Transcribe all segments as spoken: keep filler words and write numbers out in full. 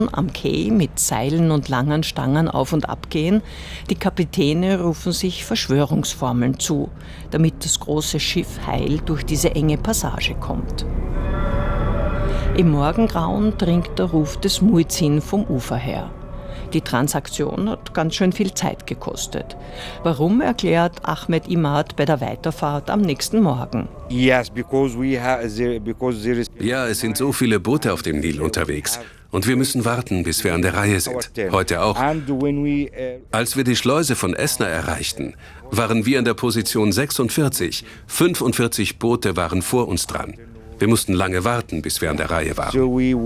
am Quai mit Seilen und langen Stangen auf und ab gehen. Die Kapitäne rufen sich Verschwörungsformeln zu, damit das große Schiff heil durch diese enge Passage kommt. Im Morgengrauen dringt der Ruf des Muezzin vom Ufer her. Die Transaktion hat ganz schön viel Zeit gekostet. Warum, erklärt Ahmed Imad bei der Weiterfahrt am nächsten Morgen. Ja, es sind so viele Boote auf dem Nil unterwegs. Und wir müssen warten, bis wir an der Reihe sind. Heute auch. Als wir die Schleuse von Esna erreichten, waren wir an der Position sechsundvierzig. fünfundvierzig Boote waren vor uns dran. Wir mussten lange warten, bis wir an der Reihe waren.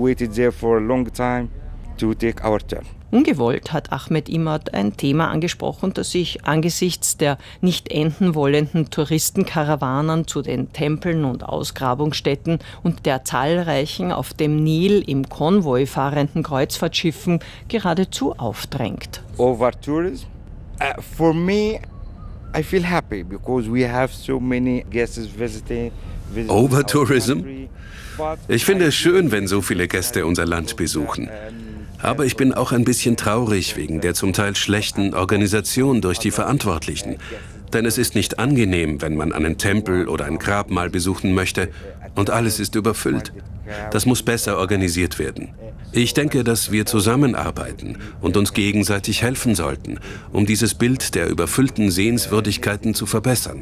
Ungewollt hat Ahmed Imad ein Thema angesprochen, das sich angesichts der nicht enden wollenden Touristenkarawanen zu den Tempeln und Ausgrabungsstätten und der zahlreichen auf dem Nil im Konvoi fahrenden Kreuzfahrtschiffen geradezu aufdrängt. Overtourism? Uh, for me, I feel happy because we have so many guests visiting. Overtourism? Ich finde es schön, wenn so viele Gäste unser Land besuchen. Aber ich bin auch ein bisschen traurig wegen der zum Teil schlechten Organisation durch die Verantwortlichen. Denn es ist nicht angenehm, wenn man einen Tempel oder ein Grabmal besuchen möchte und alles ist überfüllt. Das muss besser organisiert werden. Ich denke, dass wir zusammenarbeiten und uns gegenseitig helfen sollten, um dieses Bild der überfüllten Sehenswürdigkeiten zu verbessern.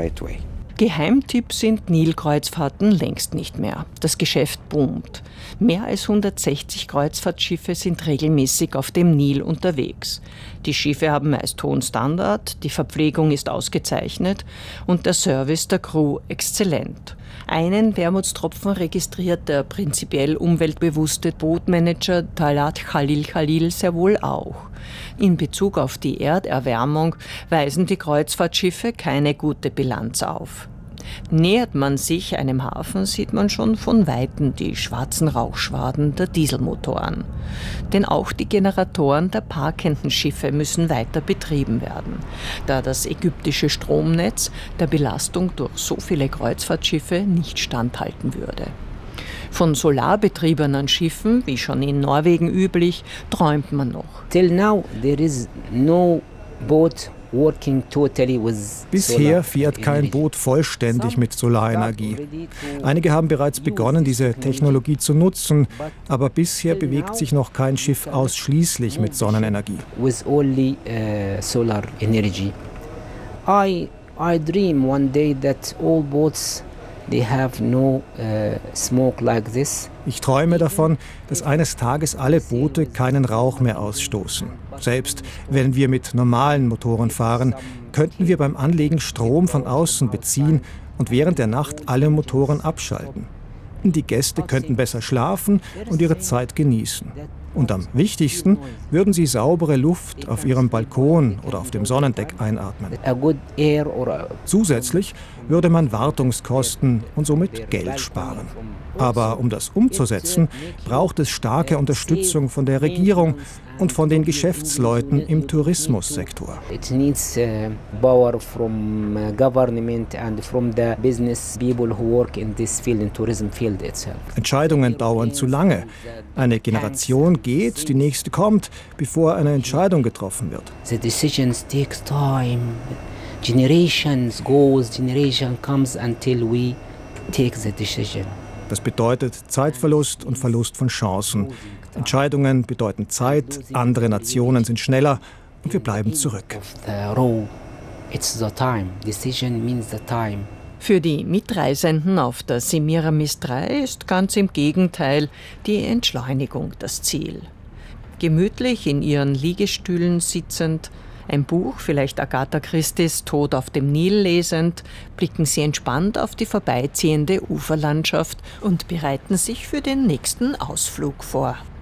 Geheimtipp sind Nilkreuzfahrten längst nicht mehr. Das Geschäft boomt. Mehr als hundertsechzig Kreuzfahrtschiffe sind regelmäßig auf dem Nil unterwegs. Die Schiffe haben meist hohen Standard, die Verpflegung ist ausgezeichnet und der Service der Crew exzellent. Einen Wermutstropfen registriert der prinzipiell umweltbewusste Bootmanager Talat Khalil Khalil sehr wohl auch. In Bezug auf die Erderwärmung weisen die Kreuzfahrtschiffe keine gute Bilanz auf. Nähert man sich einem Hafen, sieht man schon von Weitem die schwarzen Rauchschwaden der Dieselmotoren. Denn auch die Generatoren der parkenden Schiffe müssen weiter betrieben werden, da das ägyptische Stromnetz der Belastung durch so viele Kreuzfahrtschiffe nicht standhalten würde. Von solarbetriebenen Schiffen, wie schon in Norwegen üblich, träumt man noch. Till now there is no boat working totally with Bisher fährt kein Boot vollständig mit Solarenergie. Einige haben bereits begonnen, diese Technologie zu nutzen, aber bisher bewegt sich noch kein Schiff ausschließlich mit Sonnenenergie. With only uh, solar energy. I I dream one day that all boats they have no uh, smoke like this. Ich träume davon, dass eines Tages alle Boote keinen Rauch mehr ausstoßen. Selbst wenn wir mit normalen Motoren fahren, könnten wir beim Anlegen Strom von außen beziehen und während der Nacht alle Motoren abschalten. Die Gäste könnten besser schlafen und ihre Zeit genießen. Und am wichtigsten würden sie saubere Luft auf ihrem Balkon oder auf dem Sonnendeck einatmen. Zusätzlich würde man Wartungskosten und somit Geld sparen. Aber um das umzusetzen, braucht es starke Unterstützung von der Regierung und von den Geschäftsleuten im Tourismussektor. It needs uh, power from uh, government and from the business people who work in this field, in tourism field itself. Entscheidungen dauern zu lange. Eine Generation geht, die nächste kommt, bevor eine Entscheidung getroffen wird. The decisions takes time. Generations goes, generation comes until we take the decision. Das bedeutet Zeitverlust und Verlust von Chancen. Entscheidungen bedeuten Zeit, andere Nationen sind schneller und wir bleiben zurück. Für die Mitreisenden auf der Semiramis drei ist ganz im Gegenteil die Entschleunigung das Ziel. Gemütlich in ihren Liegestühlen sitzend, ein Buch, vielleicht Agatha Christies Tod auf dem Nil lesend, blicken sie entspannt auf die vorbeiziehende Uferlandschaft und bereiten sich für den nächsten Ausflug vor.